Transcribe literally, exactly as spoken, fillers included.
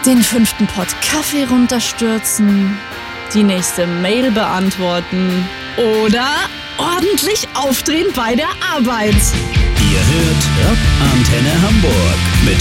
den fünften Pott Kaffee runterstürzen, die nächste Mail beantworten oder ordentlich aufdrehen bei der Arbeit. Ihr hört Antenne Hamburg mit